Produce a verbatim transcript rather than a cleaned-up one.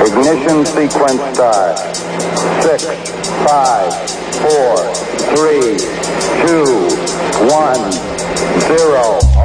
Ignition sequence start. Six, five, four, three, two, one, zero.